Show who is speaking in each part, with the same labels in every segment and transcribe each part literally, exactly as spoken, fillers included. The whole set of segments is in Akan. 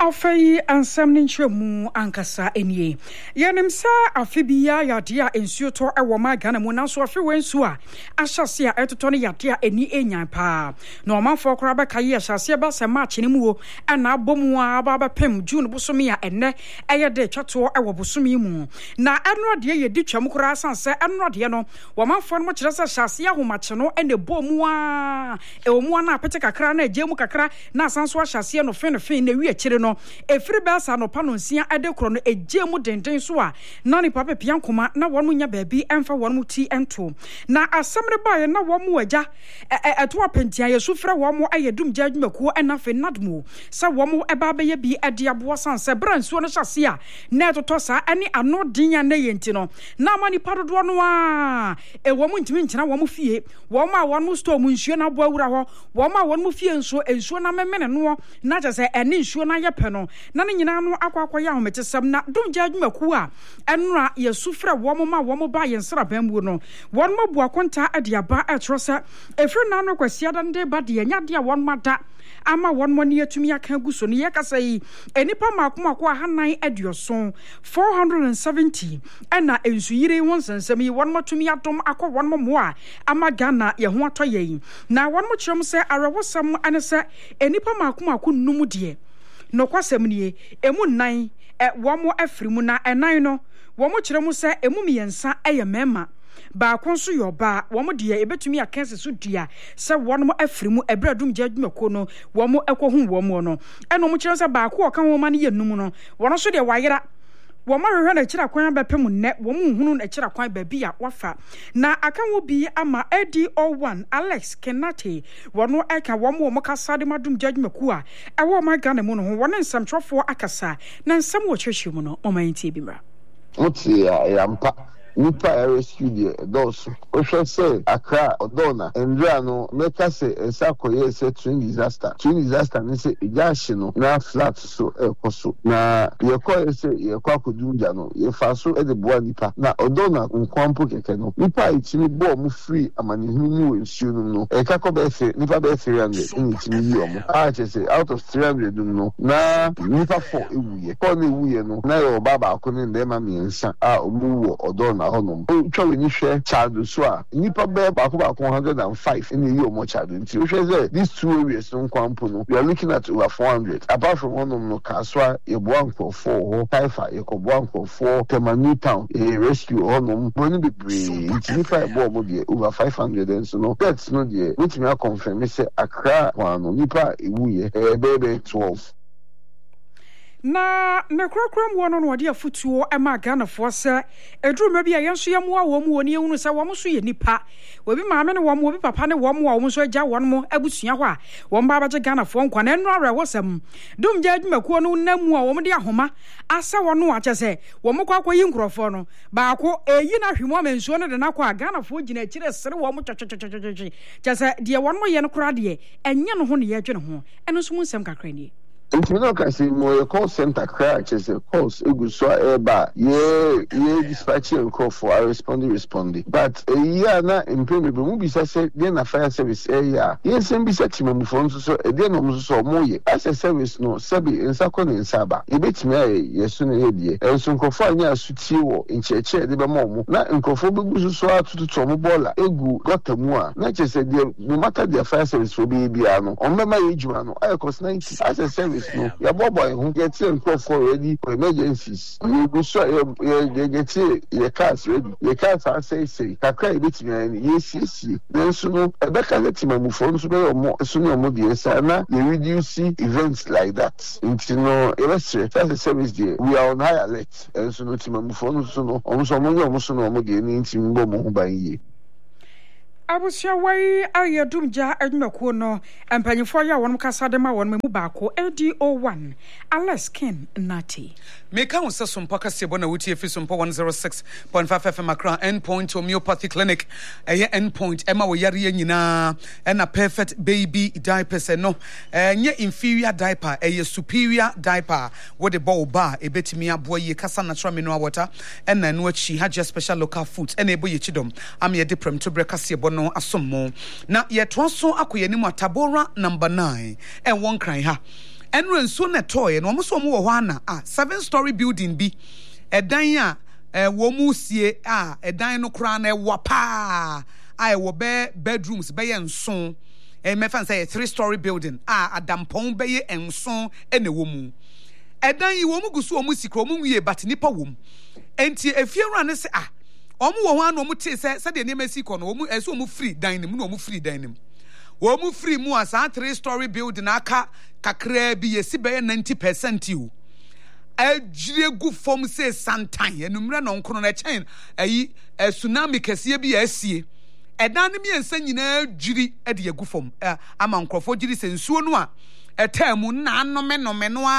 Speaker 1: Afei ansam ninchemu ankasa enie. Yenim sa afibia yadia ensuo to ewo ma Ghana mu nanso afi wensu a ahyase a etoto ne yadia eni enyan pa. Na omanfo kora ba kaye ahyase ba se ma chene mu o na abomu a ba ba pem June bosomi a enne eye de twato ewo bosomi mu. Na eno de ye di twam kora sanse eno de no omanfo no mo kire se ahyase ahomache no ene bomu a ewo mu na apete kakra na agemu kakra na asanso ahyase no fe no fe na wi akire no efiri basa no pa no nsia ade kro no ejemu denden so a na ni papa piankoma na won nya baabi emfa won mu ti ento na asemre bae na won mu agya eto apentia yesu frɛ won mu ayedum gya adwumakuo ɛna fe nadmo sa won mu eba be ye bi ade abo sanse bransuo no hyase a na etoto sa ani ano dinya na yenti no na mani padodo no a e won mu ntimi nkyena won mu fie won ma won mu store mu nsuo na abo awura ho won ma won mu fie nsuo ensuo na memene no na kyese eni nsuo na ye pe no na ne nyina no akwakwa ya hometesam na domgya adwumaku a enra yesu frɛ wo ma wo ba yensra bambu no won mabu akonta adiaba etrose efiri na no kwasia dande ba de nya de won mada ama won mo ne atumi aka gu so ne ye kasa yi enipa makomako hanan adioson four hundred seventy ena ensuyire won sansam yi won matumi adom akọ won mo a ama Ghana ye ho atoye na won mo kyerem se arewosam ane se enipa makomako num de no kwasem nie emu nan e womo afrimu na enan no womo kire mu se emu miyensa eye mema ba konso yoba womo de ebetumi akanse so dua se wono afrimu ebradum gya adwumako no womo ekohu womo no eno mo kire se ba ko oka wo ma ne yenum no wono so de wayera woma hwehwe na kira kwan bepem ne womu hunu na kira kwan ba bia wafa na aka wo bi ama A D O one Alex Kenate wono eka womo mo kasade madum judgmaku a ewo ma Ghana mu no ho wono nsamtwofo akasa na nsam wo hwehwe mu no o man tie bi mra
Speaker 2: muti ya yampa nipa area studio those ohwe say Accra Odona Ndra no meka say ensakoye say twin disaster twin disaster ni say ejashi no na flat so ekoso na yekoye say yekwa kodunja no yefa so e de boa nipa na Odona nkwampo keke no nipa itimi bo mu free amanihunu mu ensuo no e ka ko be say nipa be three hundred ni itimi yi omo a che say out of three hundred no na nipa four ewuye ko na ewuye no na yo baba akoni ndema miensa a omu wo Odona honom twa ni hwe child so a nipa be ba ko ba one hundred five in the year mo child nti we say these two areas no kwampo no we are looking at over four hundred apart from one no kaswa ye boanko four taifa ye ko boanko four temanu town e rescue honom boni bebre nti nipa e bo mo de over five hundred and so no that's no de which me confirm say Accra one nipa ewuye e bebe twelve
Speaker 1: na me krokrom wono no de afutuo e ma Ghana fo se eduruma bia yenso ye moa wo mu woni ehunu se wo mo so ye nipa we bi maame ne wo mo bi papa ne wo mo wo mo so agya won mo abusua ho a wo mba ba je Ghana fo nkwa na enu awre wo sam dum gya adwumakuo no namu a wo mo de ahoma asa wono a kyese wo mo kwa kwayi nkrofo no ba ko eyi na hwemo amansuo no de na kwa Ghana fo gina kire sere wo mo twetwetwetwe kyese de won mo ye no kora de enye no ho ne ye dwene ho eno so mu nsem kakra ni
Speaker 2: Ntimi no kasi mo ye call center cry chese calls eguso eba ye ye dispatch enko for I respond respond but e ya na impeme be mu bisa se dey na fire service area ye sem bisa timamu fo nso so e dey no mo so mo ye as a service no sabi nsako ne nsaba e betimi aye yesu ne ye die enso nkofo anya asutie wo ncheche de be mo mo na nkofo be gusu so atututo mo bola egu gotamu a na chese dey no matter the fire service for be bia no on mema ye juma no aye cost ninety as a service no ya bobo who get in for ready for emergencies you go so you get your cars ready your cars are say say kakra e betimi yes yes then so no e be ka let mamu for so be mo so no mo dey say na you reduce events like that into no e be say that's the service there we are on high alert and so no timamu for so no o so mo mo so no mo dey ni ntimi bo mo ho ban yi
Speaker 1: Abusia wai ayedum gya adwumakuo no empanyefo ya won kasade ma won mu baako A D O one Alex Kenate
Speaker 3: Meka wo seso mpaka sebo na wuti efi so one oh six point five F M Accra Endpoint Homeopathy Clinic eye Endpoint ema wo yare nyina ena perfect baby diapers no enye inferior diaper eye superior diaper wo de ball bar ebetimi aboa ye kasa natural mineral water ena no achi ha just special local foods ena ebo ye chidom am ye de prem to break sebo no asomo na ye tonso akoye ni mu Tabora number nine and one cry ha enro nsuo na toy no mo so mo wo ho ana ah seven story building bi edan a eh wo mu sie ah edan no kra na ewa pa ah wo be bedrooms be ye nson eh me fan say three story building ah adampon be ye enson ene wo mu edan yi wo mu gusu wo mu sikro mu wie but nipa wo mu enti efiewura ne se ah omu wo ho ana omu te se se de ne mesi ko no omu eso omu free dan nim no omu free dan nim wo mu free mu asa three story building aka kakra bi yesi be ninety percent you ajire gu form say santan enumre no nkono na chen ayi tsunami kese bi asie edan ne mi ensa nyina jiri e de gu form ama nkrofo jiri se nsuo no a etemu na anome no me no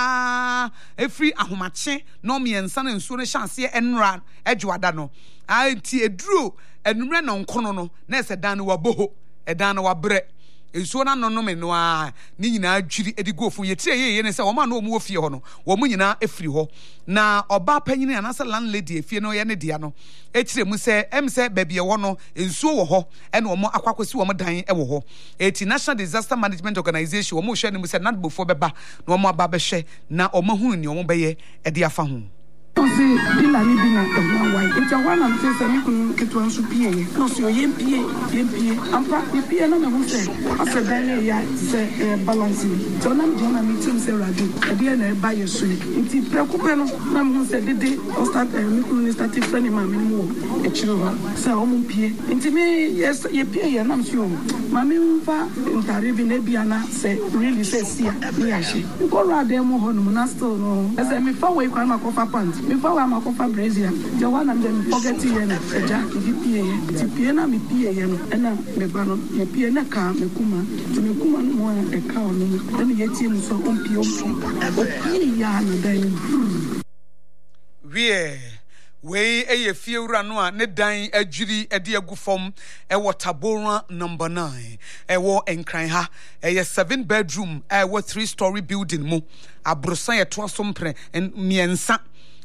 Speaker 3: a efri ahomache no mi ensa na nsuo no chance enra adwada no anti eduro enumre no nkono no na ese dan no waboho edan no wabre ensuo na no no me no a ni nyina adwiri edigofu ye tie ye ye ne se wo ma no omu ofie ho no wo mu nyina efiri ho na oba panyini anasa landlady efie no ye ne dia no ekire mu se em se baabi e wo no ensuo wo ho ene wo mo akwakosi wo mo dan e wo ho eti National Disaster Management Organization wo mo hwe ne mu se nadbofo beba na wo mo aba be hwe na wo mo hu ni wo mo be ye e dia fa ho
Speaker 4: Onse bila ni bina ewa wai. Ita wana msesa ni kunu kitu ansu pie ye. Nosi o yempie, yempie. Ampa yempie na me huse. Ase bele ya se balance ni. Tona mjona mitim se radu. Ediye na eba yesu ni. Inti prekupe no na me huse dede. O start ni kunu ni start friend ma me mo. E chiro ha. Se o mo pie. Inti me yes yempie ye na msi o. Ma me mfa ntare bi na bia na se really se sia ni ashi. Ko ra de mo ho no na still no. Ese me fa we kwa na ko fa pant. Before I'm a coffee brazier, the one and then forget to yen, a jack, if you pay, piano, me pay, and a lebano, a piano car, me kuma, to me kuma more a cow, and yet him so on pio, yarn, then.
Speaker 3: We we a few ranwa, ne dying a jury, a dear gufom, a watabora number nine, a war and crying ha, a seven bedroom, a what three story building mo, a brosaya twasompre, and me and sa.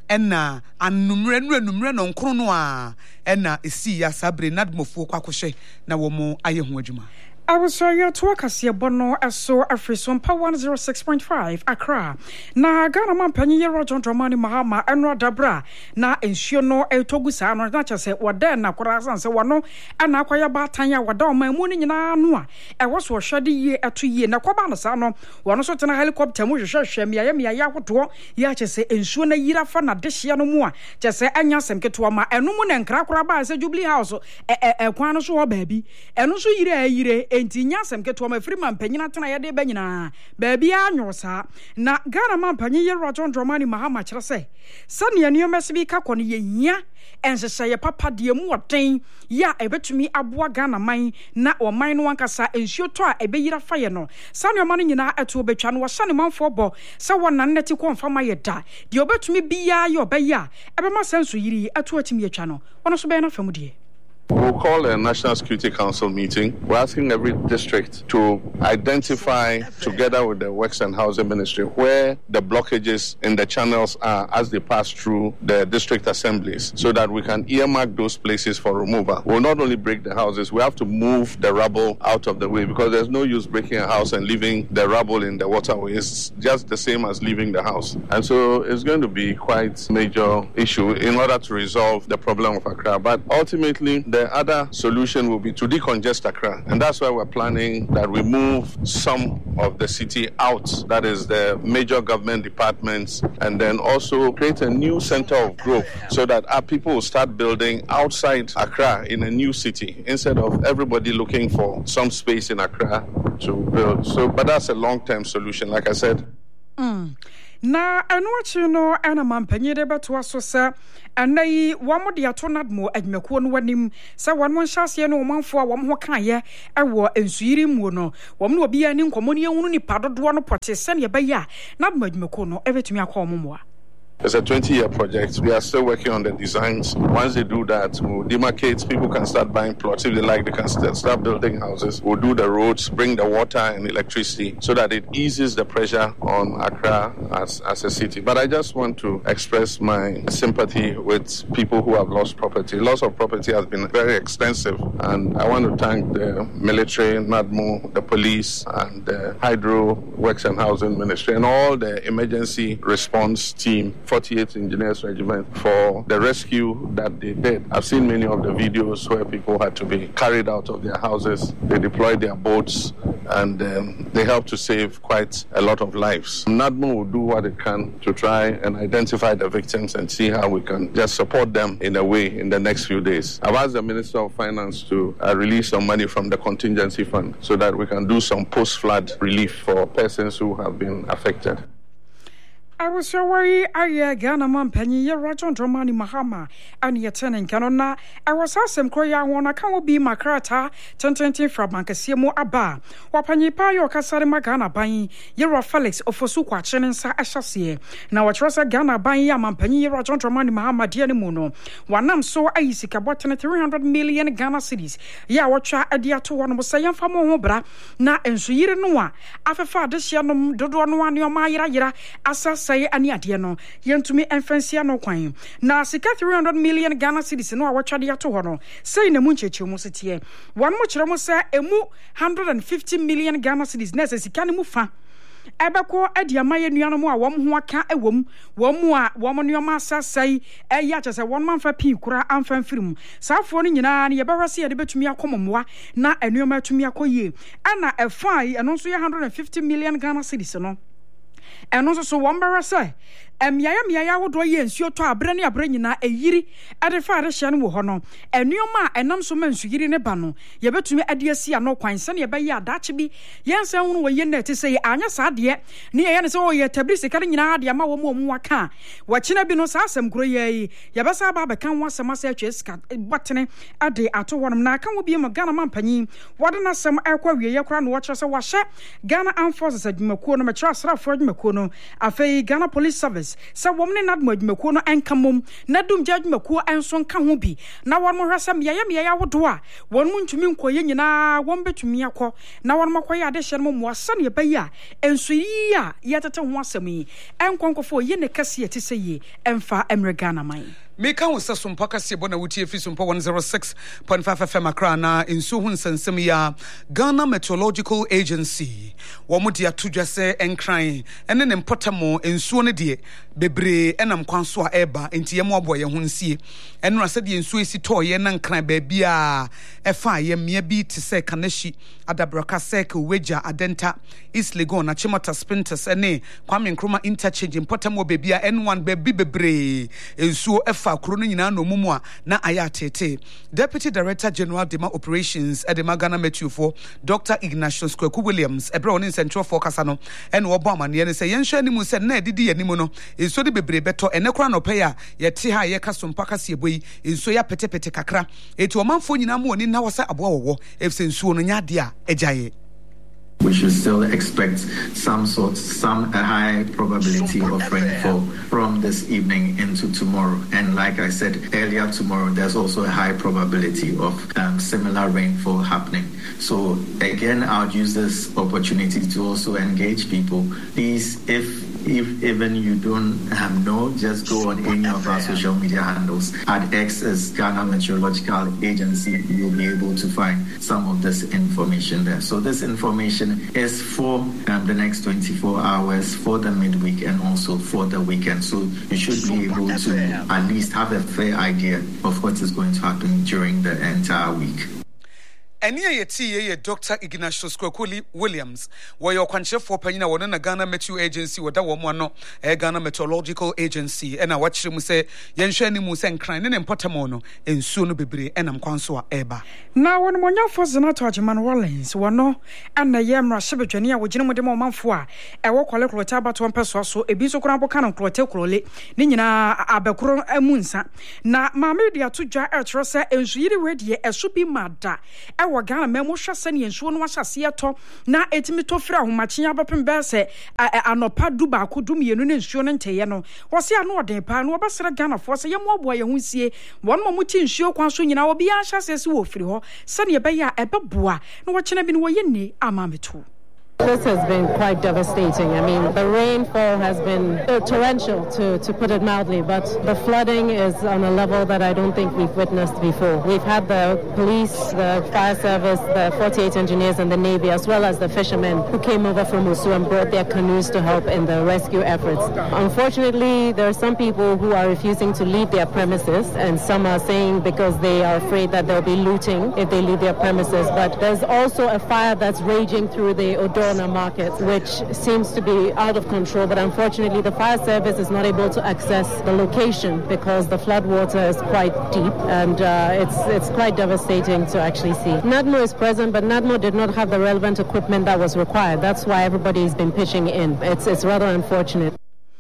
Speaker 3: Ena anumre nure numre no nkro no a ena esi ya sabre nadmofo kwakohye na wo mo aye ho adwuma
Speaker 1: I was sorry to work as your bono as so Afrison Pa one oh six point five Accra. Na Ghana man penny Roger Dramani Mahama and Rodabra. Na ensure no a togusa no not just say what then na Korazan so one and acquire batanya wada my morning in Anua. I was was shady year at two year na Kwabana Sano. One sort of helicopter musha shemia mia yakuto. Ya just say ensure na yira fana this year no more. Just say anya sem ketuama and no one and crackra as a Jubilee House. A quano so baby. And also yire yire. Enti nyasem keto ma free man panyina tena ye de ba nyina ba bia nyosa na Ghana man panyi ye Roger Dramani Mahama kire se sane ye niomese bi ka kone ye hia ensese ye papa de mu oden ya ebetumi aboa Ghana man na o man no ankasa ensuo to a ebeyira fa ye no sane o man nyina eto obetwa no wo sane manfo bo se wonan neti konfama ye da de obetumi bia ye obeya ebema senso yiri eto atimi etwa no wono so be na famu de.
Speaker 5: We'll call a National Security Council meeting. We're asking every district to identify, together with the Works and Housing Ministry, where the blockages in the channels are as they pass through the district assemblies, so that we can earmark those places for removal. We'll not only break the houses, we have to move the rubble out of the way, because there's no use breaking a house and leaving the rubble in the waterway. It's just the same as leaving the house. And so it's going to be quite a major issue in order to resolve the problem of Accra. But ultimately, the The other solution will be to decongest Accra, and that's why we're planning that we move some of the city out, that is the major government departments, and then also create a new center of growth so that our people will start building outside Accra in a new city instead of everybody looking for some space in Accra to build. So, but that's a long-term solution, like I said.
Speaker 1: Mm. Na enwachi no ana mampanyi de beto aso se anai wamo de ato nadmo adwemakuo no wanim se wonmo nhyase no manfo a wom ho kan ye ewo ensuyiri mu no wom no obi ani nkomo ne ehunu ni padodo no pote se ne be ya nadmo adwemakuo no ebetumi akọ omomoa
Speaker 5: It's a twenty-year project. We are still working on the designs. Once they do that, we'll demarcate. People can start buying plots. If they like, they can start building houses. We'll do the roads, bring the water and electricity so that it eases the pressure on Accra as, as a city. But I just want to express my sympathy with people who have lost property. Loss of property has been very extensive, and I want to thank the military, NADMO, the police, and the Hydro Works and Housing Ministry, and all the emergency response team, forty-eighth Engineers Regiment, for the rescue that they did. I've seen many of the videos where people had to be carried out of their houses. They deployed their boats, and um, they helped to save quite a lot of lives. NADMO will do what it can to try and identify the victims and see how we can just support them in a way in the next few days. I've asked the Minister of Finance to uh, release some money from the contingency fund so that we can do some post-flood relief for persons who have been affected.
Speaker 1: I was so worried. I Ghana man penny ye Rajon Dramani Mahama and ye turning canona. I was asking Koya one I can't be my crata ten twenty from Mancasiamo Abba. Wapani Payo Casari Magana buying Yera Felix of Fosukwa Chenensa Ashasie. Now I trust a Ghana buying a man penny ye Rajon Dramani Mahama Dianimuno. One am so I see about three hundred million Ghana cities. Ya watcha a dear to one was saying for Mohobra. Na and Suira Noa. After father Shanum Dodo no your Mayra Assas. Say ani ade no yentumi enfansia no kwan na sika three hundred million Ghana cedis no a watwade ato ho no say na mu ncheche mu setie won mo kire mo say emu one hundred fifty million Ghana cedis na sika ne mu fa ebeko adiama ye nuano mu a wom ho aka ewom wom mu a wom nuoma asasai eya chese won manfa pi kura amfa mfirim saafo no nyina ne ye bewase ye de betumi akommoa na enuoma atumi akoyie ana efai eno so ye one hundred fifty million Ghana cedis no eno so so wombara say em yaya yaya wodo ye nsuo to abre ne abre nyina eyiri ade fa are hye no wo ho no enuoma enam so mansu yiri ne ba no ye betumi ade asi ano kwan se ne ye be ya dache bi yensa hunu wo ye na ti say anya sa de ne ye ne se o ye tablisi ka nyina ade ama wo mo mu aka wa kina bi no sa asem kuro ye ye be sa ba be kan wasem asa atwe ska botene ade ato wonum na kan wo bi mo Ghana man panyin wode na sem akwa wie ye kura no wo kire se wa hye Ghana Armed Forces adwumakuo no me kire asrafo adwumakuo no afei Ghana Police Service sa womne nadmo adwumakuo no enkamom nadum adwumakuo enso nka ho bi na won mo hwasam yaya yaya wodo a won mu ntumi nkoye nyina won betumi akọ na won makoye ade hye no mo asa ne bayi a enso yi a yetete ho asam yi enkonkofo ye ne kase yeti seyi emfa emre Ghana man
Speaker 3: Meka wo saso mpaka se bona wutie fi so mpa one oh six point five F M Accra na enso hu nsensem ya Ghana Meteorological Agency wo mo dia todwa se enkran ene ne mpotamo enso ne de bebre enam kwanso a eba enti ye mo aboye ho nsie eno ase de enso esi to ye na nkran ba bia efa ye mia bi te se kanashi adabraka sek weja adenta East Legon na Chimota Spinters ene Kwame Nkrumah interchange mpotamo be bia N one be bi bebre enso efa akro no nyina no mumu a na aya tete Deputy Director General Dema Operations at the Ghana Meteo for Doctor Ignatius Kweku Williams ebra on central focus no en wo bo amane ne se yenhwa ni mu se na didi yanimu no enso de bebre beto ene kra no pe ya yete ha ye kaso mpaka se boyi enso ya petepete kakra eti omanfo nyina mu oni na wasa abo wo efse enso no nya de a ejaye.
Speaker 6: We should still expect some sort, some a high probability of rainfall from this evening into tomorrow. And like I said earlier, tomorrow there's also a high probability of um, similar rainfall happening. So again, I'll use this opportunity to also engage people. Please, if if even you don't um, know, just go on any of our social media handles. At X as Ghana Meteorological Agency, you'll be able to find some of this information there. So this information is for um, the next twenty-four hours, for the midweek, and also for the weekend. So you should be able to at least have a fair idea of what is going to happen during the entire week.
Speaker 3: Eni yeti ye Doctor Ignatius Kweku Williams wo yo kwanche for panyina wo na Ghana Meteo Agency wo da wo mo no e Ghana Meteorological Agency e na wachire mu se yenhwa ni mu se nkran ne mpotamo no ensuo no bebre e nam kwanso a eba
Speaker 1: na won mo nyafo Senator Ajiman Wallens wo no ana ye mra hyebedwane a wo gine mu de mo manfo a e wo kwale klota abato mpeso so ebi so kran boka no klote klole ni nyina abekro amunsa na ma media to dwa e tro se ensu yiri we de e so bi mada ɛwɔ Ghana memo hwɛ sɛ ne nsuo no ahyase to na etimi to fra ahomakye abapem bɛ sɛ anopa du ba ko du mienu ne nsuo no nteye no wɔse ano ɔden pa no wɔbɛsra Ghana fo sɛ yɛmo aboa yɛ ho sie wɔn mo muti nsuo kwan so nyina obi a hyase se wɔ firi hɔ sɛ ne bɛyɛ a ɛbɛboa na wɔkyena bi no wɔyɛ ni amameto.
Speaker 7: This has been quite devastating. I mean, the rainfall has been uh, torrential, to, to put it mildly, but the flooding is on a level that I don't think we've witnessed before. We've had the police, the fire service, the forty-eight engineers and the Navy, as well as the fishermen who came over from Musu and brought their canoes to help in the rescue efforts. Unfortunately, there are some people who are refusing to leave their premises, and some are saying because they are afraid that they'll be looting if they leave their premises. But there's also a fire that's raging through the Odor market, which seems to be out of control, but unfortunately the fire service is not able to access the location because the flood water is quite deep, and uh, it's it's quite devastating to actually see. NADMO is present, but NADMO did not have the relevant equipment that was required. That's why everybody has been pitching in. It's it's rather unfortunate.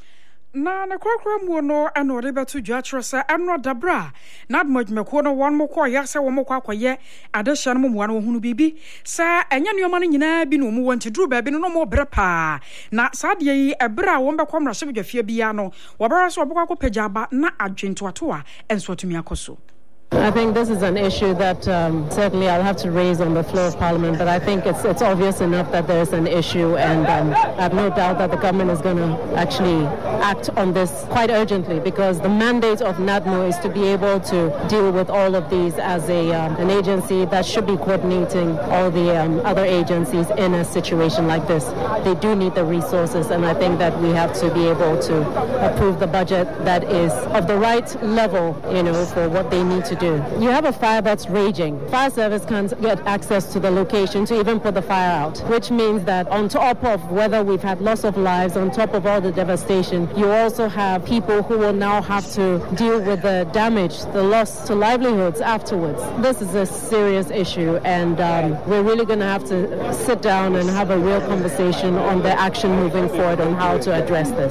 Speaker 1: Na na kwakwa mu no ano de betu dwatro sa ano dabra na admojmeko no won mo kwa ya se wo mo kwa kwaye adehia no mo no hunu bibi sa enya neoma no nyina bi no mo wonti duru ba bi no mo bre pa na sa de yi ebra wo mbekwa mra hye bdwafia bia no wo bra so obokwa ko pagaba na adwento ato a enso atumi akoso.
Speaker 7: I think this is an issue that um, certainly I'll have to raise on the floor of Parliament, but I think it's it's obvious enough that there's an issue, and um, I have no doubt that the government is going to actually act on this quite urgently, because the mandate of NADMO is to be able to deal with all of these as a um, an agency that should be coordinating all the um, other agencies in a situation like this. They do need the resources, and I think that we have to be able to approve the budget that is of the right level, you know, for what they need to do. You have a fire that's raging. Fire service can't get access to the location to even put the fire out, which means that on top of whether we've had loss of lives, on top of all the devastation, you also have people who will now have to deal with the damage, the loss to livelihoods afterwards. This is a serious issue, and um, we're really going to have to sit down and have a real conversation on the action moving forward on how to address this.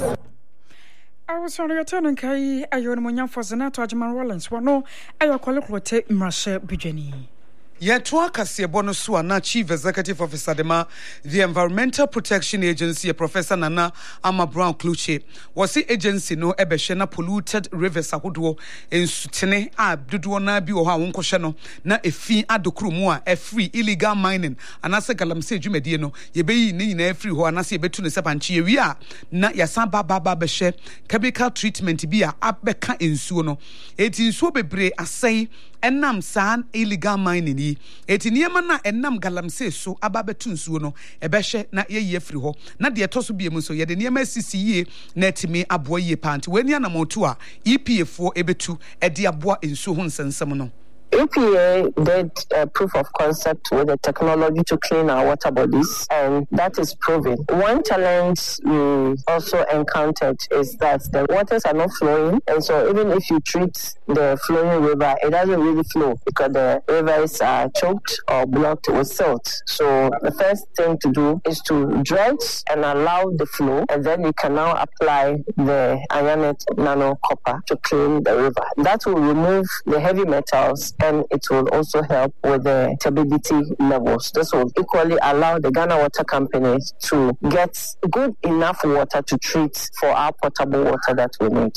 Speaker 1: I was on your turn and Kai, I own Monya for Senator Ajman Rollins, one no, I will call it Marshall Bujani.
Speaker 3: Yetwa Kasiebono Suana, Chief Executive Officer Dema, the Environmental Protection Agency, Professor Nana Ama Brown Kluche, was the agency no ebeshena polluted rivers ahuduo in Sutene Abduduana Bioha Unkoshano, na a fee adokrumua, a free illegal mining, and as a galamse jumediano, ye be in every ho anasi betune sapanchi, we are na yasamba baba beshe, chemical treatment be a abeka in suno, eighteen sobebre asay. Enam san illegal mining yi eti niema na enam galamse so ababetu nsuo no ebehye na ye ye firi ho na de etoso biemu so ye de niema sisi yi na etimi aboa yi panti weni anamotu a E P A fo ebetu e de aboa nsuo ho nsensem no.
Speaker 8: E P A did a proof of concept with the technology to clean our water bodies, and that is proven. One challenge we also encountered is that the waters are not flowing, and so even if you treat the flowing river, it doesn't really flow because the rivers are choked or blocked with silt. So the first thing to do is to dredge and allow the flow, and then you can now apply the Ionet Nano Copper to clean the river. That will remove the heavy metals, and it will also help with the turbidity levels. This will equally allow the Ghana Water Company to get good enough water to treat for our potable water that we need.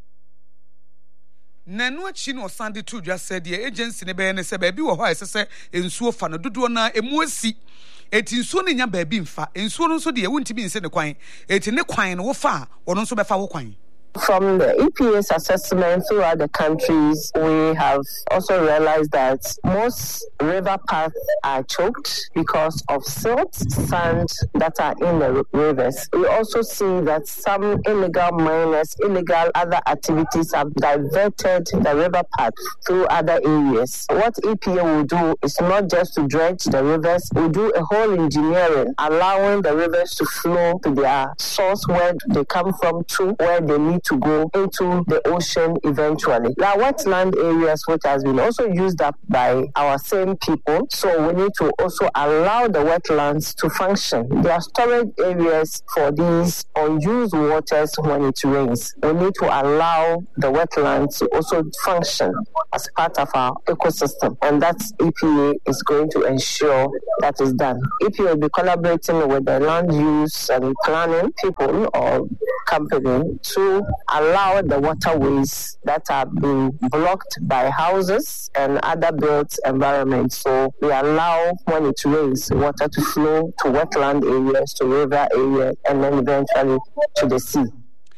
Speaker 3: Nanu achi no sande to dwa said the agency ne be ne se ba bi wo ho asese ensuo fa no dodo na emu asi eti nsuo ne nya ba bi mfa ensuo no so de wontimi nse ne kwan eti ne kwan no wo fa wono so be fa wo kwan.
Speaker 8: From the E P A's assessment throughout the countries, we have also realized that most river paths are choked because of silt, sand that are in the rivers. We also see that some illegal miners, illegal other activities have diverted the river path through other areas. What E P A will do is not just to dredge the rivers, we do a whole engineering, allowing the rivers to flow to their source where they come from to where they need to go into the ocean eventually. There are wetland areas which has been also used up by our same people, so we need to also allow the wetlands to function. There are storage areas for these unused waters when it rains. We need to allow the wetlands to also function as part of our ecosystem, and that's E P A is going to ensure that is done. E P A will be collaborating with the land use and planning people or company to allow the waterways that are being blocked by houses and other built environments. So we allow, when it rains, water to flow to wetland areas, to river areas, and then eventually to the sea.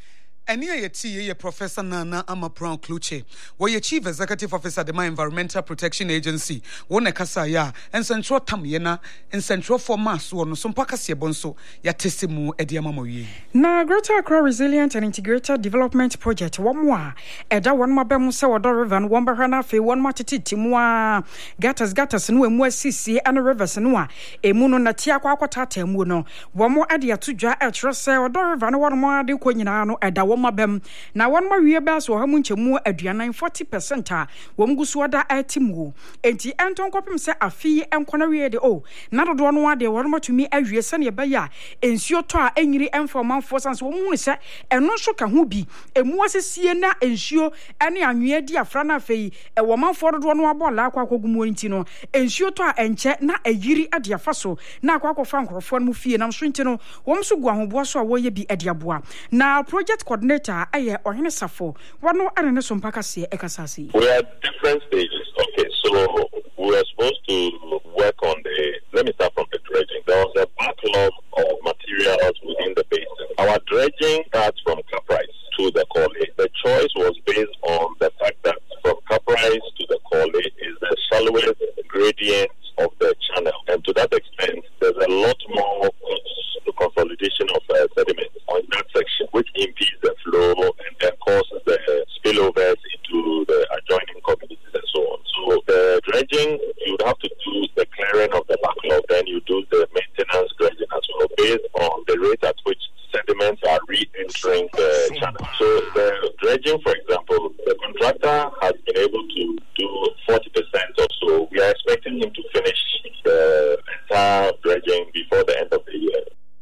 Speaker 3: And here you see Professor Nana Ama Brown Kluche, where you Chief Executive Officer the Environmental Protection Agency, one Kasaya, and Central Tamiena, and Central for Mass, one Sumpakasia Bonso, ya Testimu Ediamamoye.
Speaker 1: Na Greater Accra Resilient and Integrated Development Project, one more, Eda one Mabemusa or River, one Bahana, Fe, one Matiti, Timua, Gatas, Gatas, and Wemwe Sisi, and Rivers, and Noa, a Muno Natia Quatate, Muno, one more Adia to Ja, at Rosa, or River, one more Adi Quinano, Eda. Mabem na wan ma wie ba so hamunche mu aduanan forty percent a wom gusuada atimu enti enton kopim se afi enkona wie de o na dodo no ade won matumi awie se ne baya ensio to a enyiri enforman forces wom hu se eno so ka ho bi emu asesie na ensio ene anwe di afra na afei e wo manfo dodo no abola akwa akogumu nti no ensio to a enche na ayiri ade afa so na akwa akofa nkrofo no fie na so nti no wom so gu ahobo so a wo ye bi ade aboa na project coordinator aye ohene safo wano arene so mpaka se ekasasi.
Speaker 9: We are different stages. Okay, so we are supposed to work on the, let me start from the dredging. There was a backlog of materials within the basin. Our dredging starts from Caprice to the Korle. The choice was based on the fact that from Caprice to the Korle is the shallowest gradient of the channel, and to that extent there's a lot more consolidation of uh, sediment on that section, which impedes the flow and then causes the spillovers into the adjoining communities and so on. So the dredging, you would have to do the clearing of the backlog, then you do the maintenance dredging as well, based on the rate at which sediments are re-entering the channel. So the dredging, for example, the contractor has been able to do forty percent or so. We are expecting him to finish the entire dredging before the end of the year.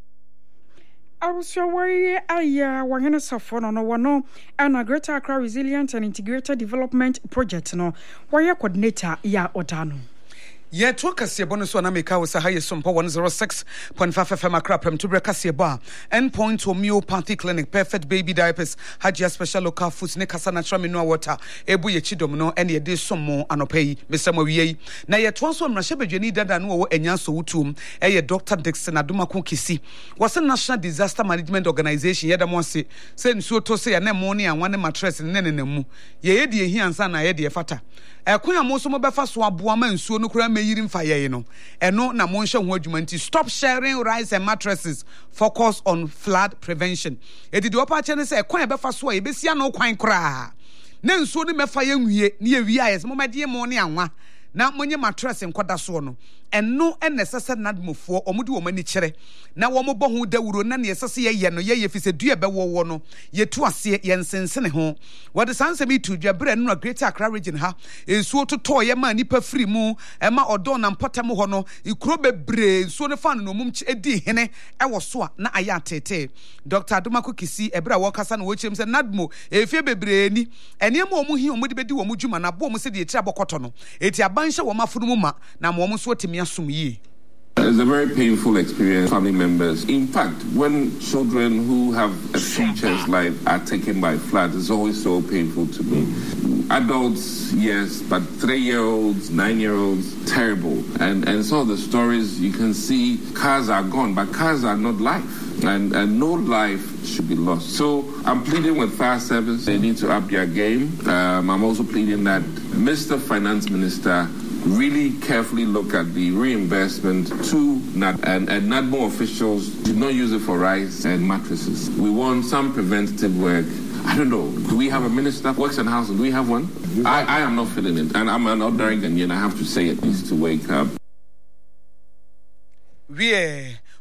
Speaker 1: I was your way, I want to suffer no one, and a Greater Accra Resilient and Integrated Development Project. No, why coordinator ya Otano.
Speaker 3: Yeah, to Cassia bonus one America was a highest sumpa one zero six point five F M Accra Prem to Cassia bar endpoint homeopathy clinic perfect baby diapers Hajia special local foods ne kasa natural mineral water ebu ye chidom no ene ye de somo anopai Mister Mawie na ye twanso mrahye bedwani dada no wo enya so wutum eye Doctor Dixon Adomako Kisi was a National Disaster Management Organization ye da mo se se nsuo to se ye na mo ne anwane mattress ne ne mu ye ye de hi ansa na ye de fata ekoya mo so mo befa so aboa ma nsuo no kura meyiri mfa ye no eno na mo nhwe ho adwuma nti stop sharing rice and mattresses, focus on flood prevention edidi opa che ne se ekoya befa so ye besia no kwan kura na nsuo no mefa ye nwie ne ye wi ayes mo made mo ne anwa na monye mattress nkoda so no eno enesese nadmofo omudi wo mani kire na wo mobɔ ho dawuro na ne yesese ye ye no ye ye fise dua be wo wo no ye tu ase ye nsensene ho wode sansem itu dwabre no Greater Accra region ha ensuo toto ye ma nipa free mu e ma odo na mpotam ho no ikuro bebre ensuo ne fan no mum edi hene e wo so a na aya tete Doctor Adomako Kisi ebra wo kasa na wo chim se nadmo efie bebre ni ene ma omu hi omudi bedi wo mu dwuma na bo mu se de etira bokoto no eti abanhye wo mafunu mu ma na mo mu so timi asum yi.
Speaker 10: It's a very painful experience, family members. In fact, when children who have a future's life are taken by floods, it's always so painful to me. Adults, yes, but three-year-olds, nine-year-olds, terrible. And and some of the stories you can see, cars are gone, but cars are not life. And, and no life should be lost. So I'm pleading with fire service. They need to up their game. Um, I'm also pleading that Mister Finance Minister really carefully look at the reimbursement to N A D and, and N A D M O officials did not use it for rice and mattresses. We want some preventative work. I don't know. Do we have a minister of works and housing? Do we have one? I, I am not feeling it. And I'm an ordinary Ghanaian. I have to say it needs to wake up.
Speaker 3: Yeah.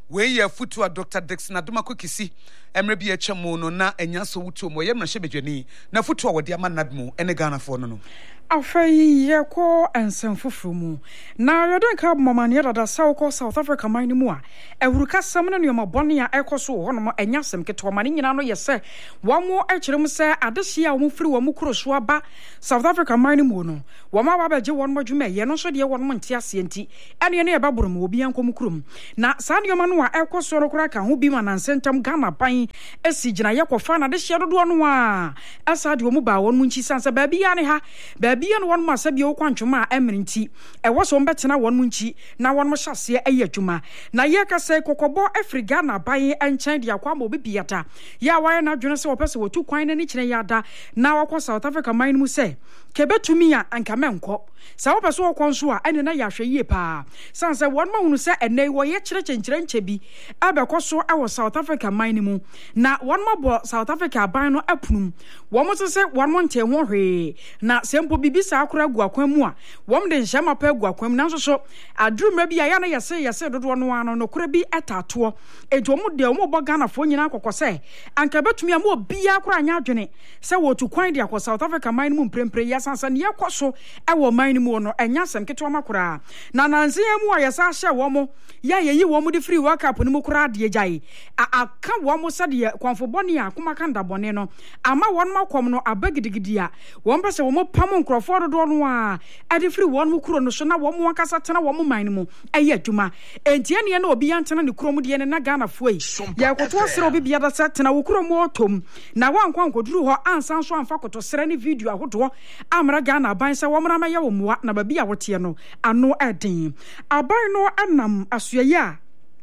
Speaker 3: we ye futu a Doctor Dixon Adumako Kisi emre bi echa mu no na enya so wutu mo ye mra hye bedwani na futu a wode ama nadmu ene Ghana fo no no
Speaker 1: afei ye ko ensem fufumu na yoden ka mamane dada sawo South Africa man mu a ewuruka sam na nyoma bone a ekoso ho no enya sem keto mane nyina no ye se wo mo ekirem se adehia wo mo firi wo mo kroso aba South Africa man mu no wo ma ba beje won mo dwuma ye no so de won mo ntia se enti ene ne ye baboro mo obi ankom krom na sa nyoma no a ekoso no kura ka ho bi ma na nsentam Ghana ban esi gina ye kofa na dehia dodo no a asa de wo mo ba won mo nchi sansa ba bi ya ne ha bia no won ma sabi o kwantwoma a emrinti e wo so mbetena won munchi na won mo hyase ayi adwuma na ye ka sai kokobo Africa na ban enchen dia kwa mo bibiata ya waye na dwene se wo pese wo tu kwan na ni kire ya da na wakọ South Africa man mu se kebetumi a anka menko sa wo pese wo konso a ene na ya hwe yie pa sanse won ma hunu se ene wo ye kire kyenkyere nche bi abekoso e wo South Africa man mu na won ma bo South Africa ban no apunum wo mo se won mo nte ho hwe na sempo bisa akura gu akwan mu a wom de nhyama pa gu akwan nanso so adurumra bi ya na yese yese dodo no ano no kura bi etato ejo mu de mu bo Ghana fo nyina akokose anka betumi am obi akura anya adwene se wo tu kwan de akọ South Africa man mu mprempre ya sansa ne yakoso e wo man mu no enya sem keto makura na nanse mu a yesa hye wo mo ya yeyi wo mu de free world cup no mu kura de jai aka wo mo se de kwanfo bone a kuma kan da bone no ama won makom no abagidigidi a won pese wo mo pam nkrofo dodo no a ade free won mu kuro no so na wo mo akasa tena wo mo man mu eye adwuma entie ne na obi yantena ne kuro mu de ne na Ghana foi ya koto asere obi bia da tena wo kuro mu otom na wankwa nkoduru ho ansan so amfa koto sere ne video ahodo amra Ghana ban se wo mra ma ye wo moa na ba bia wote no ano eden aban no anam asuaye a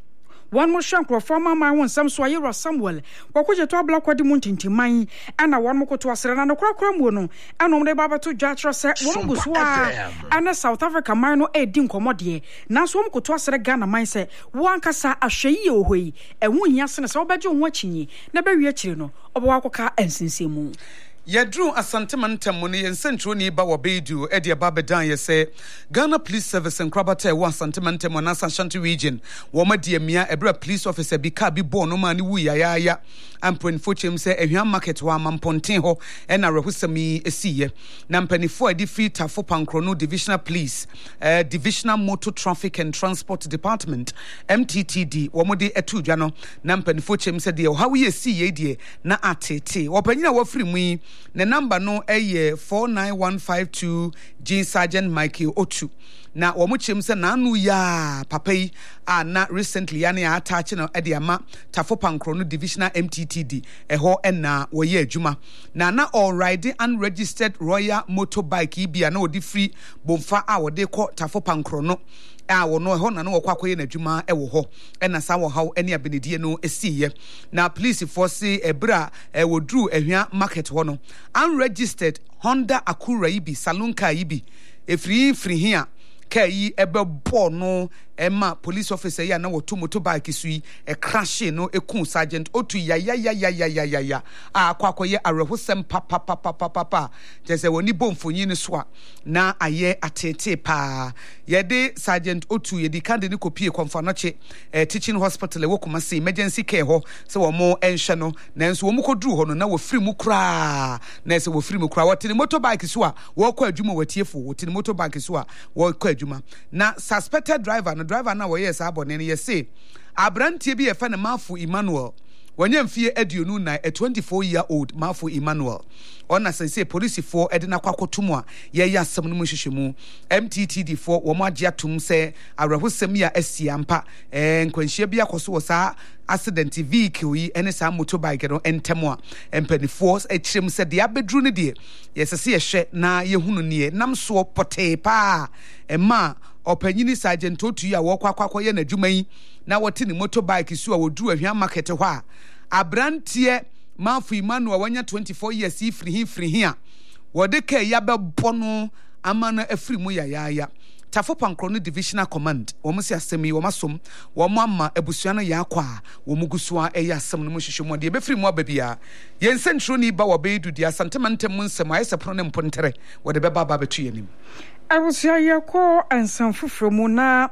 Speaker 1: one more shank former my one some so ayero Samuel kwakuje to abla kwadi mu ntintiman ana one mo koto asere na no krakra mu no anom de baba to dwatro se won guso a ana South Africa man no edi nkomode na so mo koto asere Ghana man se wan kasa ahweyi ohoi ehun hia sene se obaje ho achinyi na ba wie kire no obo akoka ensinsemu
Speaker 3: Yadru asantemantam mo ne yensentro ni ba wo bedu e de ba bedan ye se Ghana Police Service and Krabata wa asantemantam na Ashanti region wo ma de mia ebra police officer bi ka bi bo no ma ni wu ya ya ya ampon fochem se ehwan market wa mamponten ho e na rehusami esiye na mpanifo edi free tafo pankrono divisional police uh, divisional motor traffic and transport department M T T D wo mo de etu dwa no na mpanifo chem se de ha wo ye siye de na atete wo panyina wo firi mu the number no eye four nine one five two Jean Sergeant Michael Otu na wo mo chem se na anu ya papa yi a na recently ya na attach no e de ama tafo pankro no divisional M T T D e ho na wo ye adwuma na na all riding unregistered royal motorbike bi na odi free bomfa a wo de ko tafo pankro no a wo no ho na no kwa kwaye na adwuma e wo ho e na sa wo haw ene abenedie no esiye na police force ebra e wo dru ehwa market ho no unregistered Honda Acura ibi saloon car ibi e free free here kai ebe bo no ema police officer ya na woto motorbike sui e crash no e kun sergeant otu ya ya ya ya ya ya ya ya akwa akoye arehosem pa pa pa pa pa pa jese woni bomfonyi ne so a na aye atete pa ye de sergeant otu ye di kande ni kopie konfanoche eh, teaching hospital e wokoma se emergency care ho se wo mo enhwe no nanso wo mukoduru ho no na wo free mu kra na se wo free mu kra wote ni motorbike so a wo kwa adwuma watiefo wote ni motorbike so a wo kwa adwuma na suspected driver no driver na wo yes abone ne yese abrantie bi ye fa na Mafu Emmanuel wanya mfie aduonu na a twenty-four year old Mafu Emmanuel ona sense police for edina kwakotomu a ye ya asem no mu hwehwemu M T T D for wo magia tum se awrehosem ya asiampa eh nkwanhia bi akoso wo sa accident vehicle yi ene sa motorbike no entemo a empanifo echirem se de abedru ne de yesese ye hwe na ye hunu ne nam so pote pa ema opanyini sergeant otu ya wo kwakwakwa ye na dwuma yi na wote ni motorbike so a wodru ahwan market ho a abrantie Mafu Emmanuel wanya twenty-four years free him free here wode ka ya bebo no amana afri mu ya ya ya tafo pankro no divisional command wo mo si asemi wo masom wo mo ama abusua no ya kwa wo mugusoa e ya asem no mo hwehwemu de be free mu ababia yen sentro ni ba wo be du dia santemantem nsem ayese pro ne mpontere wode be baba betu yanim
Speaker 1: abusia ye ko ansan fufuro mu na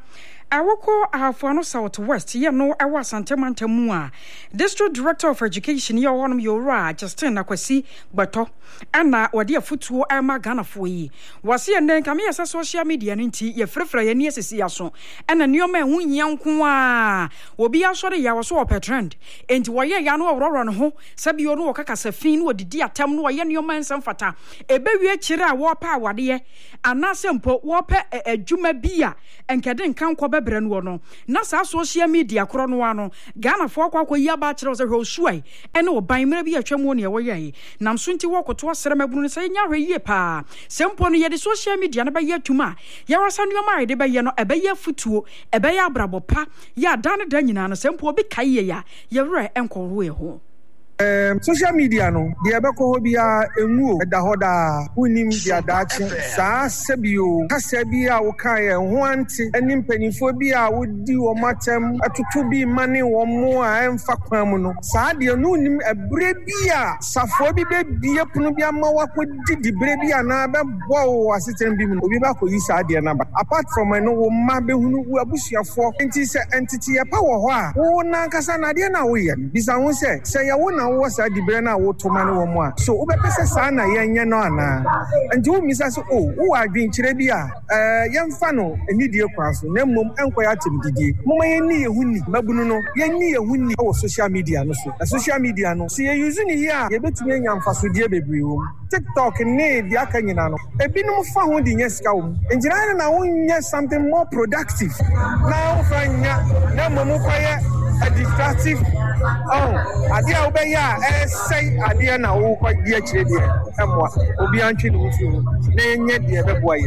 Speaker 1: Awoko Ahafuano South West, ye no Awa Santamantamua, District Director of Education, ye one Yora, Justin Nakwasi, Bato, Anna, Wadia Futu, Emma Ghana for ye. Was he and then come here social media ninti, ye frefra ye niece siason, and a new man who young kwa will be a sort of yawaso per trend. And why yano run ho, Sabio no Kakasafin, what did dear Tam no yen your man Sanfata, a baby chira wapa wadia, and na simple wapa a juma bia, and cadden can't Brenwono, Nasa social media cronuano, Ghana for Quaco Yabachos a Rosue, and no by maybe a Chamonia way. Nam Sunti walk to us, Seremabun saying Yari Yepa. Some pony the social media by Yatuma. Yarasan your mind, by Yano, a bayer futu, a bayer brabo pa, ya dana danina, some poor big kaya, Yara and Corweo.
Speaker 11: Um, social media no de ebeko hobia enwu da hoda unim dia dache sa sebio kasa bia wo kan e ho ante enim panifo bia wo di wo matem atutu bi mane wo mo a emfa kwan mu no sa de no unim ebre bia safo bi be bia punu bia ma wa ko didi bre bia na be bo aseten bi mu obi ba ko yi sa de na ba apart from no wo ma be hunu wo abusuafo enti se entity e pa wo ho a wo na kasa na de na wo ye bisa wo se se ya wo na was at the Brenna Wotomani Womwa. So Ubepesa Sana Yanana. And you miss us, oh, who are being Chirebia, uh, young Fano, a media cross, Nemum, and Quayatim Didi. Mama Yeni, Winnie, Babuno, Yeni, Winnie, oh, social media, no, a social media, no. See, using here, you bet me young Fasudia baby room. TikTok and Nay, the Akanino, a binum found in Yeskow. And Janana now, yes, something more productive. Now, Fanya, Namu a distractive. Oh, Adia Obeya, eh, say Adia now, quite dear Chedia, and what Obianchi with you. Then yet, dear boy.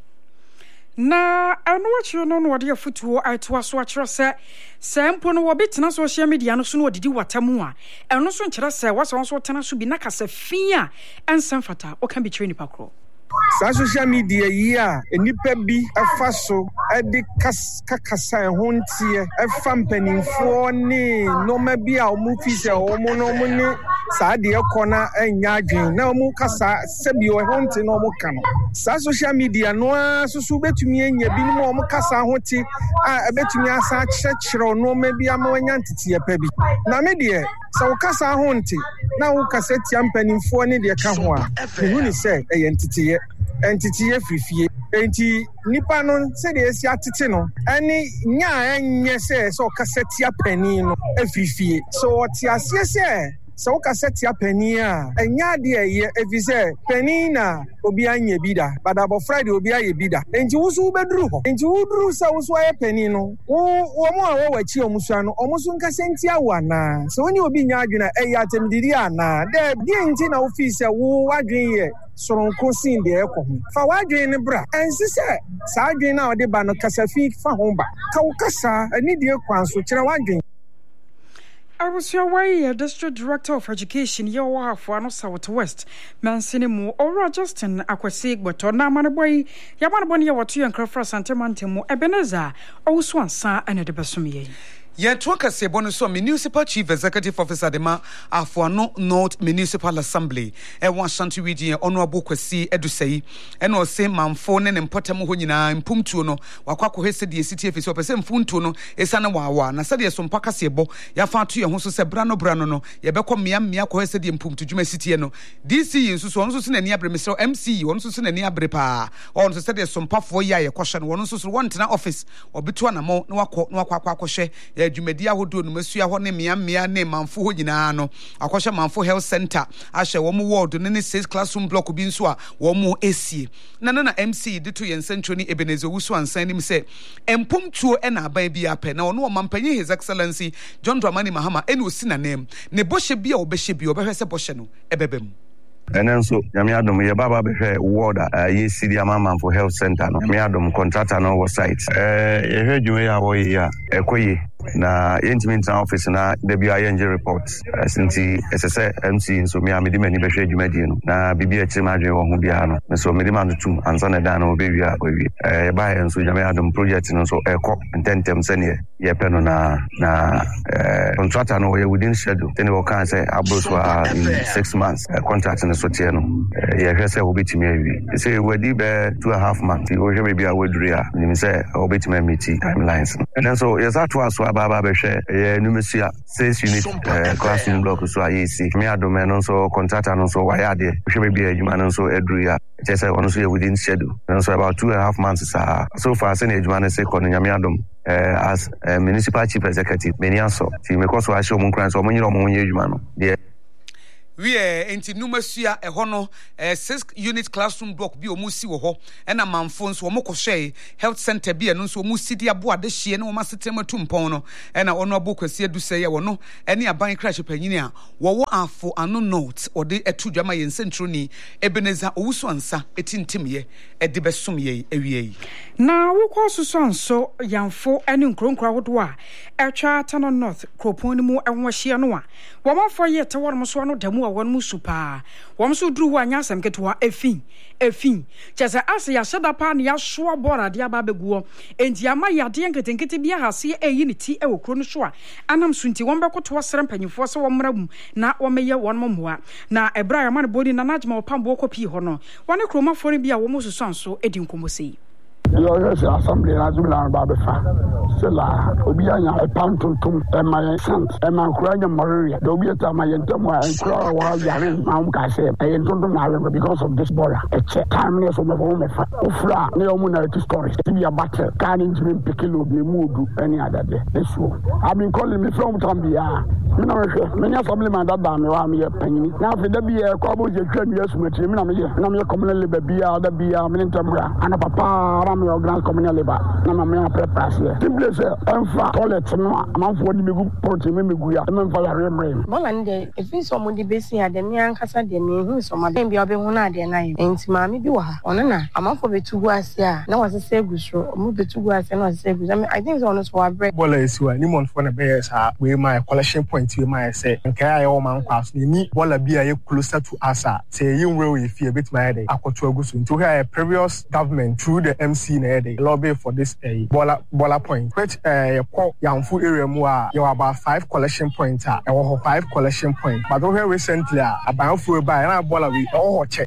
Speaker 1: Na ano wacho no no de afutuo aitoa so akere se sempo no wobetena social media no so no didi watamu a eno so nkere se waso so tena so bi na kasa fia ensemfata o kan bi kire nipa kro
Speaker 11: sa social media yi a enipa bi afa so edi kakasa ho ntie afa mpanimfo ne no ma bi a omu fi se omu no mu ne sa de ekona anya adwen na omu kasa sebi o ho ntie no omu ka no sa social media no asusu betumi anya bi no omu kasa ho ti a betumi asa kyerkyere no ma bi ama wanya ntete epa bi na me de sa wo kasa ho ntie na wo kasa tia mpanimfo ne de ka ho a hu ni se e ntete entity efifie enti nipa no se de esi atete no ani nya enye se so kasetia pani no efifie so ti asie se so kasetia pani a enya de eye efise pani na obi anye bida badabo friday obi aye bida enti wusu bedru ho enti wudru se wusu aye pani no wo mo a wo wachi omusu no omusu nkasenti awana so oni obi nya adwena eye atemdiri ana de bi enti na office wo wadwen ye soronko sin de ekọ fa wadwen ne bra ensi se sa adwen na ode ba no kasafi fa ho ba ka wo kasa ani de kwanso kire wadwen.
Speaker 1: I was your way, District Director of Education, your wife, one South West, Mansinimu, or Justin Aquasig, but on Namanaboy, Yamanaboni, what you and Crafra Santamantemo, Ebenezer, also one son and a debasumi.
Speaker 3: Yet, Wakase Bonuso, Municipal Chief Executive Officer Dema, Afuano North Municipal Assembly, and one shanty region, Honorable Kwesi Edusei, and was same man phone and Potamuhina and Pumtuno, Wakako Hesse, the city of his opposite Funtuno, Esana Wawa, Nasadia Som Pacasebo, Yafatu, and Hosso Brano Brano, Yabeko Miam Miako Hesse, the Pum to Jume Citiano, D C, and so on, so near Mister M C, one so near Brepa, or so said there's some puff for ya, question, one so one to office, or between a more, no aqua, Jumedia who do Monsieur Honey Mia Mia name Manfo Yinano, Akosha Manfo Health Center, Asha Womu Ward, Nene says classroom block Binswa, Womu A C. Nana M C, the two and Century Ebenezer Wusu and send him say, and Pum to Ena baby up and no Mampany, His Excellency John Dramani Mahama, and was sin a name, Neboshe Bio Beshibio, Behesa Bosheno, Ebebem.
Speaker 12: And then so, Yamiadum, Yababa Behe, Ward, ye see the Amman for Health Center, Yamiadum, contractor on our site. I heard you, Ekoye, na yɛntimi ntina office na da bi a yɛngye report sinti ɛsɛ sɛ M C nso me a mede m'ani bɛhwɛ adwumadie no na biribi akyiri ma adwene wɔ ho biara no nso mede ma ntotom ansa na da na wɔbɛwie a wɔwie yɛbaeɛ nso Nyame adom project no nso ɛkɔ ntɛntɛm sɛneɛ yɛpɛ no na na contractor no wɔyɛ within schedule sɛne wɔkaa sɛ aboro so a in six months contract no so teɛ no yɛhwɛ sɛ wɔbɛtumi awie sɛ wɔadi bɛɛ two and a half months wɔhwɛ baabi a wɔaduru a nim sɛ wɔbɛtumi ameti timelines no ɛnɛ nso yɛsa toa so abaaba bɛhwɛ ɛyɛ numisia six unit classroom block so a yɛsi me adom no nso contractor no nso wɔayɛ adeɛ wɔhwɛ baabi a adwuma no nso aduru a kyerɛ sɛ ɔno nso yɛ within schedule ɛno nso about two and a half months saa so far sɛne adwuma no sɛ kɔ no Nyame adom Uh, as uh, municipal chief executive many answer see me cause I show mon crime so mon yiro mon yedwuma no de
Speaker 3: we enti numasua e ho no six unit classroom block bi o mu si wo ho e na manfo nso o mo kohwe health center bi e no nso o mu si dia bo ade hye na o ma setema tumpon no e na ono abokwasi adusɛ ye wo no e ne aban crash panyini a wo wo afo ano note o de etu dwama ye nsentro ni Ebeneza owuso ansa etintim ye e de besom ye ewie
Speaker 1: na wo kɔ so so anso yamfo ene nkronkro ahodo a etwa Tano North kropon ni mu enwo hye no a wo mafo ye te wo so no damu a won mu supa wo so duru ho anya asem ketewa efin efin kyese ase ya sheda pa na ya so bora de aba beguo enti ama yade nketenkete bia hase eyi ne ti e wo kro no so a anam so nti won bekoto wasere mpanyifo se wo mra mu na wo meye won momoa na ebra ya man bodi na najma opambo kopi ho no wone kromafo ne bia wo mu so so edi nkomosei
Speaker 13: Your assembly has been on Babafa. Silla, Obiana, a pound to tum, and my son, and my crying Maria, the Obiata, my entoma, and Crow, while Yarin, Mount Cassam, I don't know because of this border. It's a timeless of my home. Ufra, Neomuna to stories. To be a battle, canning to be Piccolo, be moved any other day. This one. I've been calling me from Tambia. You know, many assembly man that damn me a penny. Now, if there be a couple of years with him, I'm a commonly baby, other be a minutambra, and a papa. My grand communal labor na my prepare here simply say emfa toilet no amanfo de megu port me megu ya emfa ya remrem
Speaker 14: bola nde efi so mo de besi ya de me ankasa de me hu so ma dem bia obe hu na de na yi enti ma me bi wa ha ono na amanfo betugu ase a na wasese egusro mo betugu ase na wasese egusro I think so ono so wa break
Speaker 11: bola esiwa ni monfo na be sa we my collection point we my say nka ya wo man kwaso ni bola bia ye closer to us say yin we fi e bit my dey akoto agusu nti we have previous government through the M C na dey lobby for this uh, bola bola point which uh call Yamfu area mu a you about five collection points a e wo five collection point but we recently a abanfu ba na bola we oh check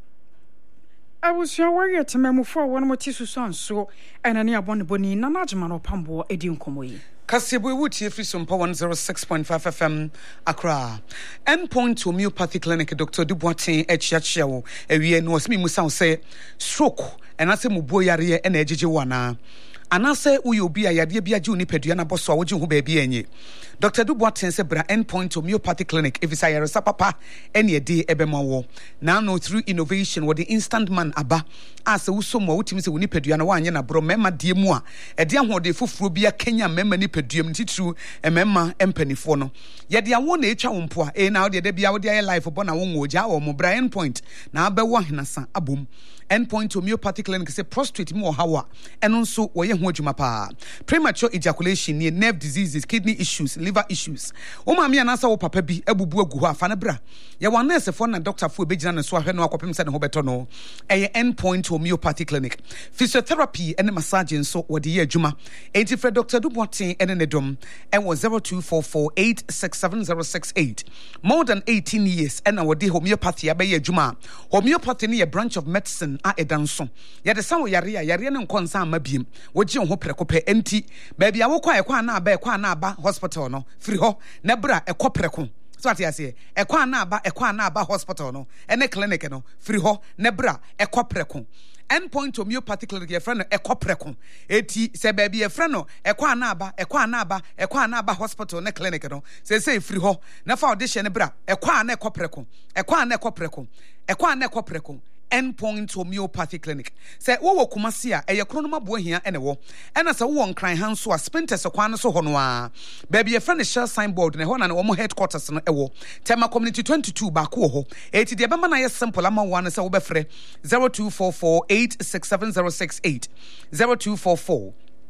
Speaker 1: I was your warrior to memo for one more tissue son so and any abon boni na najma no pambo edi nkomo yi
Speaker 3: Kasebo wuti free some one oh six point five F M Accra. Endpoint homeopathy clinic Doctor Duboatin Echiachiawo ewie no asmi musa say stroke and ase mubo yare e na ejije wana. Anase uyo obi ayade bia je onipadua na boso a woje ho ba bia enye. Doctor Duboatin se bra Endpoint homeopathy clinic evisa yare sapapa ene ede ebema wo. Now no through innovation with the instant man aba ase wuso mo wutimi se onipadua na wanye na bro mema die mu a ede ahode foforo bia Kenya mema ni paduam titru emema empanifo no. Ye de awo na etwa wompo a e na wo de de bia wo de life bo na wo ngoja wo mo bra Endpoint na abewo henasa abom. Endpoint homeopathy clinic say prostrate mu hawa eno nso wo ye ho adwuma pa premature ejaculation ne nerve diseases kidney issues liver issues o ma me anasa wo papa bi abubu agu ho afa na bra ye wa nurse for na doctor for obegina ne so ahwe no akopem se ne ho beto no eye Endpoint homeopathy clinic physiotherapy and massage nso wo de ye adwuma enti for Doctor Duboatin ene ne dom e wo zero two four four eight six seven zero six eight more than eighteen years and wo de homeopathy abaye adwuma homeopathy ne ye branch of medicine a edanso ya de san wo yare ya yare ne nkonsa amabiem wo gi ho prekope enti ba bia wo kwa ekwa na aba ekwa na aba hospital no free ho na bra ekọ preko so ati ase ekwa na aba ekwa na aba hospital no ene clinic no free ho na bra ekọ preko Endpoint homeopathy clinic ye friend ekọ preko eti se ba bia friend no ekwa na aba ekwa na aba ekwa na aba hospital na clinic no se se free ho na fa audition ne bra ekwa na ekọ preko ekwa na ekọ preko ekwa na ekọ preko Endpoint homeopathy clinic say wo wo kumase a eye kronoma bo hia ene wo ena say wo nkran han so a spinter so kwan so ho no a ba bia friend share signboard ne ho na ne wo headquarters no ewo Tema community twenty-two ba ko ho eti de be ma na ye simple ama one say wo be frɛ zero two four four eight six seven zero six eight zero two four four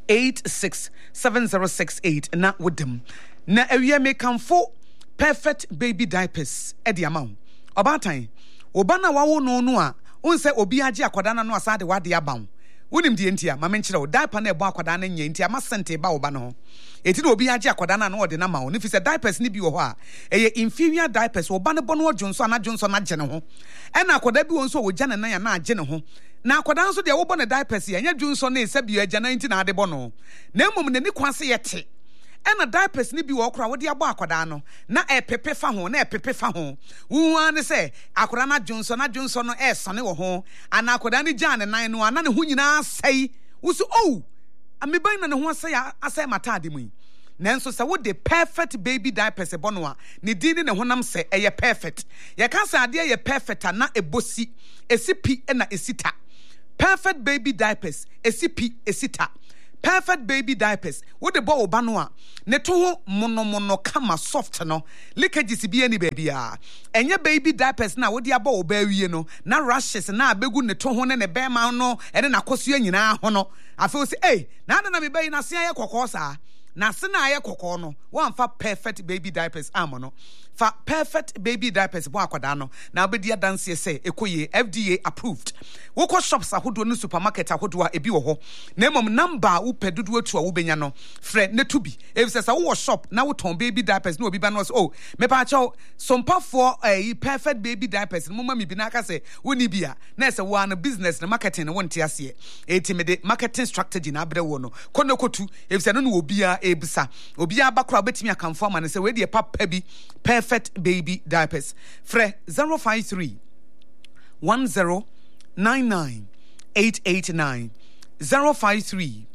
Speaker 3: eight six seven zero six eight na wodem na awia me kamfo perfect baby diapers e de ama obatan oba na wawo no no a unse obi age akoda na no asade wade abawo wonim die ntia ma menkyerɛ wo diaper na ebo akoda na nya ntia ma sente ba oba no ho eti na obi age akoda na no ode na ma wo ne fi se diapers ni bi wo ho a eye inferior diapers oba ne bo no odwonso na dwonso na gye ne ho ɛna akoda bi won so wo gya ne na ya na agye ne ho na akoda nso de wo bo ne diapers ya nya dwonso na esa bi agya na nti na ade bo no na mmom ne ni kwase yete ɛna diapers ni bi wo kora wo de abo akoda no na ɛpepe fa ho na ɛpepe fa ho wuwa ne sɛ akoda na dwonso na dwonso no ɛsane wo ho ana akoda ne gya ne nan no ana ne ho nyina asɛi wo so oh ameban na ne ho asɛi asɛi mata ade mu nanso sɛ wo de perfect baby diapers ebo no a ne din ne honam sɛ ɛyɛ perfect yɛ ka sɛ ade ɛyɛ perfect na ebosi esipi na esita perfect baby diapers esipi esita perfect baby diapers wo de bo oba no a ne to ho monomono kama soft no leakages bi ani baby a enye baby diapers na wo de aba oba awie no na rashes na abegu ne to ho ne ne bema no ene na kosua nyina ho no afi wo se eh na na me bayi na se aye kokko saa na se na aye kokko no wo amfa perfect baby diapers amo no fa perfect baby diapers bo akoda no na obedi adanse se ekoye F D A approved wo ko shops ahodo no supermarket ahodo a ebi wo ho na mom number wo pedudu atu a wo benya no frɛ ne to bi if say wo shop na wo ton baby diapers na obi ba no so oh me pa chaw sompa for eh perfect baby diapers no mama mi bi na aka se woni bia na say wo an business na marketing no wonte ase eti me de marketing strategy na abre wo no kono kotu if say no no obi a ebisa obi a bakra betimi akamfo ama ne say we de papa bi perfect baby diapers fre zero five three one zero nine nine eight eight nine zero five three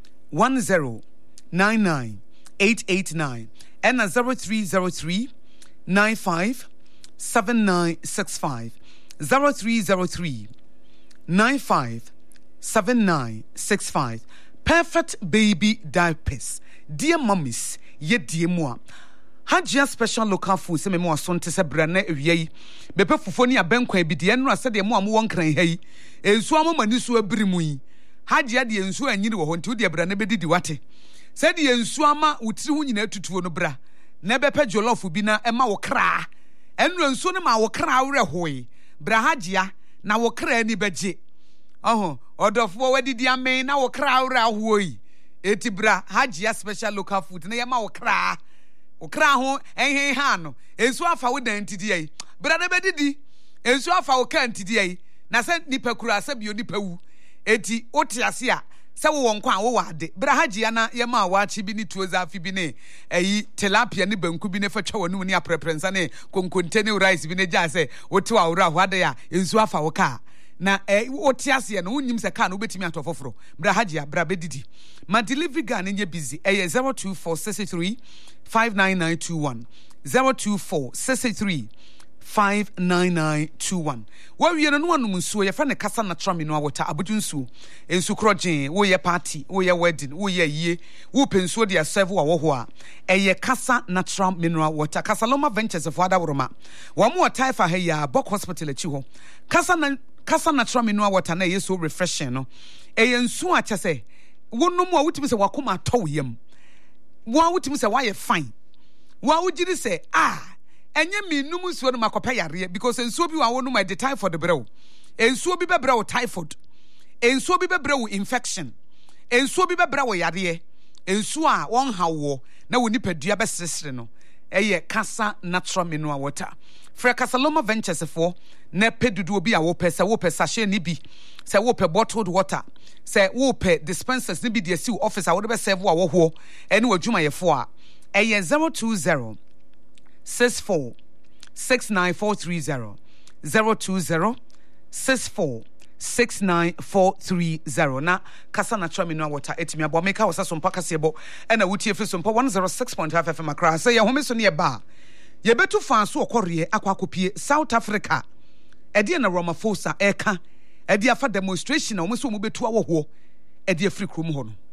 Speaker 3: one zero nine nine eight eight nine and zero three zero three nine five seven nine six five zero three zero three nine five seven nine six five perfect baby diapers dear mummies ye dear moi Hajia special local food se me mo asonte se bra na awia yi bepe fufo ni abenkwan bi de enura se de mo am won kran ha yi ensu amamani so abirimu yi Hajia de ensu anyiri wo ho nti de bra na bedidi wate se de ensu ama wutiri hu nyina tutuo no bra na bepe jollof bi na ema wo kra enura ensu ne ma wo kra awre hoyi bra Hajia na wo kra ni beje oho odofo wadidi amen na wo kra awre ahoyi eti bra Hajia special local food na yema wo kra okra ho enhen ha no ensu afa wo dan tidi ai bra na bedidi ensu afa wo kan tidi ai na se nipa kura se bio nipa wu eti oti ase a se wo wonko a wo wade bra Hajia na ye ma waachi bi ni tuoza afi bi ne eyi tilapia ne banku bi ne fa twa wonu ni apreprensa ne konkonte ne rice bi ne ja se oti wa wura hwade ya ensu afa wo ka na eh oti ase no unyim se ka no betimi atofoforo bra Hajia bra bedidi ma delivery guy ne busy eh zero two four six three five nine nine two one zero two four six three five nine nine two one wa wi no no anum nsuo ye fa ne kasa na trami no awota abuju nsuo ensu krogen wo ye party wo ye wedding wo ye yie wo pensuo de serve wa wo ho a eye kasa natural mineral water Casaloma Ventures for adaworoma wa mo taifa ha ya Bok Hospital achi ho kasa na kasa natural mineral water na ye so refreshing no eye nsuo a kyese wonum a wutimi se wakoma atɔ yam wo wutimi se why fine wo wugiri se ah enye minum nsuo no makopa yare because nsuo bi wa wonum at the time for the brew ensuo bi bebra wo typhoid ensuo bi bebra wo infection ensuo bi bebra wo yare ensuo a won hawo na wo nipadua besresre no eye kasa natural mineral water fra Casaloma Ventures for na pedudu obi a wo pesa wo pesa she ni bi se wo pe bottled water se wo pe dispensers ni bi de si office a wo be serve wo ho ene wadwuma ye fo a eye zero two zero six four six nine four three zero zero two zero six four six nine four three zero na kasa natural mineral water etimi abo meka wasa so mpaka sebo ena wutie fi so mpa one oh six point five F M akra say ye home so ne ye ba ye betu fan so okorre akwa akopie South Africa ede na Ramaphosa eka ede afa demonstration na omo so omo betu awo ho ede afri krom ho no